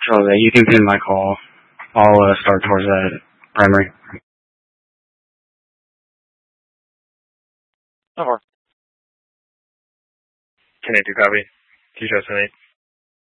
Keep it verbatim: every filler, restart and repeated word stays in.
So that you can pin my call. I'll uh, start towards that primary. Over. ten eighty-two copy. Q J seven eight.